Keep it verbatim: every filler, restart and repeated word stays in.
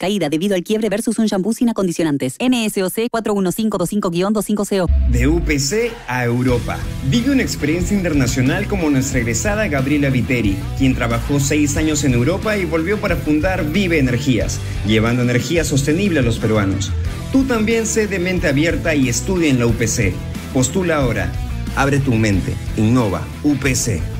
caída debido al quiebre versus un shampoo sin acondicionantes. N S O C cuatro uno cinco dos cinco guión veinticinco C O. De U P C a Europa. Vive una experiencia internacional como nuestra egresada Gabriela Viteri, quien trabajó seis años en Europa y volvió para fundar Vive Energías, llevando energía sostenible a los peruanos. Tú también sé de mente abierta y estudia en la U P C. Postula ahora. Abre tu mente. Innova. U P C.